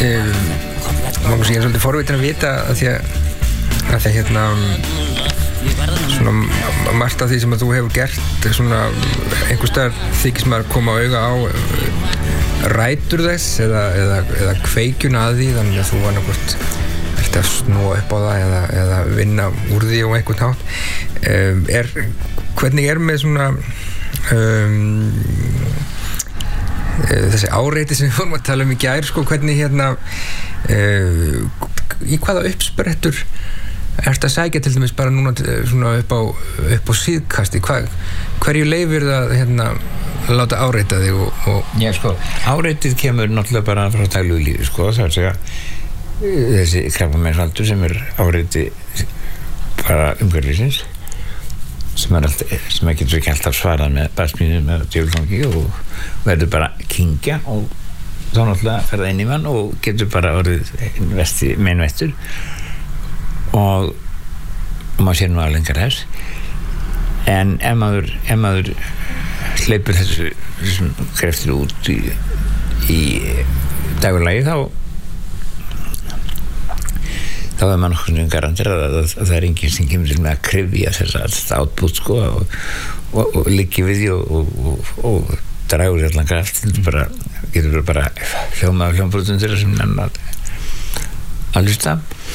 Magnús, ég svolítið forvitin að vita að því svona margt af því sem að þú hefur gert svona einhvers staðar þykist maður koma auga á rætur þess eða kveikjuna að því, þannig að þú annarkvort ert að snúa upp á það eða vinna úr því á einhvern hátt. Hvernig með svona þessi áreiti sem við vorum að tala í gær, sko, hvernig í hvaða uppsprettur ertu að sækja til dæmis bara núna svona upp á síðkasti, hverju leyfir það láta áreita þig og... Já, sko, áreitið kemur náttúrulega bara frá daglegu lífi, sko, það er að segja þessi krabbameinsaldur sem áreiti bara umhverfisins sem getur ekki alltaf svarað með barsmíðum með djöfulgangi og verður bara kyngja og þá náttúrulega ferða inn í mann og getur bara orðið meinvettur og maður sér nú aflengar þess, en ef maður sleipur þessum kreftir út í dagurlagi þá er maður nokkuð garanterað að það er enginn sem kemur til með að krefja þetta átbút, sko, og liggi við því og dragur allan kraft, getur bara hljóma af hljómbrotum þeirra sem nenn að hlusta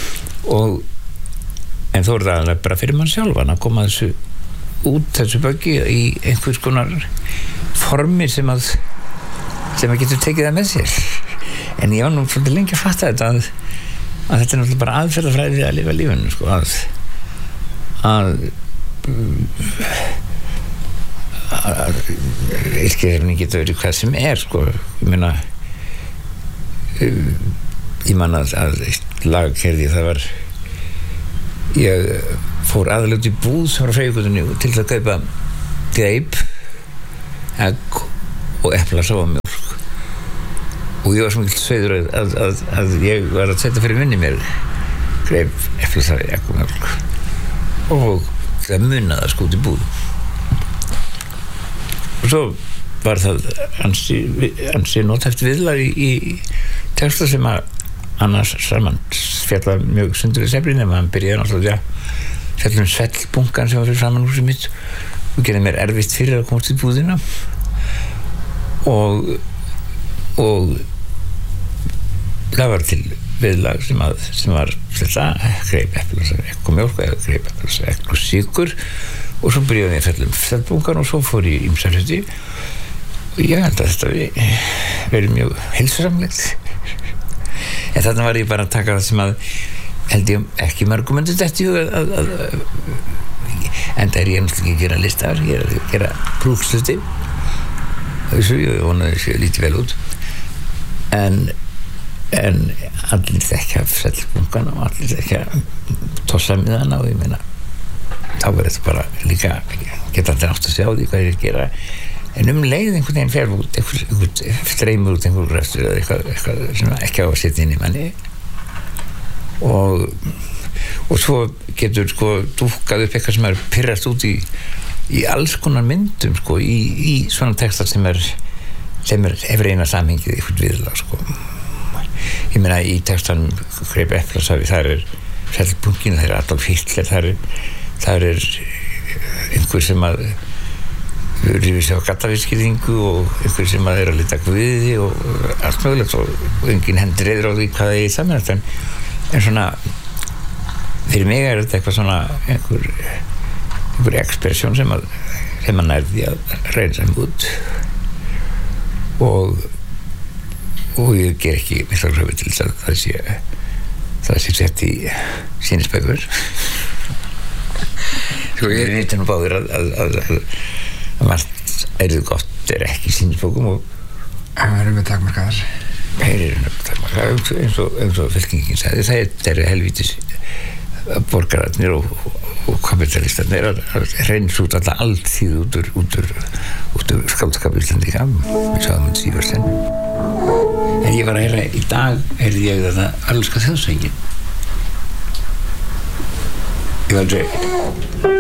en þó er það bara fyrir mann sjálfan að koma þessu böggi í einhvers konar formi sem að getur tekið það með sér. En ég var nú svolítið lengi að fatta þetta að þetta er náttúrulega bara aðferðafræði við að lifa lífinu, sko, að illgerðin getur verið hvað sem sko, ég man að lagkerði, það var ég fór aðalegt í búð sem var á Freyjugutunni til að kaupa greip, egg og eplasafa mjólk og ég var svo mikil sveiður að ég var að setja fyrir minni mér greip, eplasafa, egg og mjólk og það munaði sko út í búð og svo var það ansi nothæft viðlag í texta sem að annars saman fjalla mjög sundur í sefrin, en hann byrjaði náttúrulega fjalla svellbunkan sem var fyrir saman húsið mitt og gerði mér erfitt fyrir að komast í búðina og það var til viðlag sem var þetta greip eplasafa, egg og mjólk eða greip eplasafa, egg og sykur og svo byrjaði ég að fjalla svellbunkan og svo fór ég ýmsa hluti og ég held að þetta verið mjög heilsusamlegt. En þarna var ég bara að taka það sem að held ég ekki mörgum undir þetta en það er ég náttúrulega ekki að gera listar, ég er að gera brúksluti þessu, ég vonaði þessu lítið vel út en allir þekkja svellbunkan og allir þekkja tossa miðana og ég meina þá var þetta bara líka geta allir átt að sjá því hvað ég er að gera en leið einhvern veginn fer út einhvern streymur út einhver gröftur eða eitthvað sem ekki á að setja inn í manni og svo getur sko dúkkað upp eitthvað sem pirrast út í alls konar myndum sko í svona textar sem hefur eina samhengið einhvern viðlag sko ég meina í textanum greip eplasafi þar svellbunkin, það Adolf Hitler þar einhver sem að rífið sig á gattavískýringu og einhver sem að að lita guði og allt mögulegt og enginn hendur reyður á því hvað það er saman en svona fyrir mig þetta eitthvað svona einhver ekspressjón sem að nærði að reyna sem út og ég ger ekki mikla kröfu til þess að það sé sett í sýnisbækur ég veit nú báðir að margt gott ekki í sýnisbókum og það eru með takmarkaðar eins og fylkingin sagði það eru helvítis borgararnir og kapitalistarnir að reyns út alla alþýð út úr skáldskap Íslendinga við sáum Síversen en ég var að heyra í dag heyrði ég þetta alska þjóðsöngin ég var að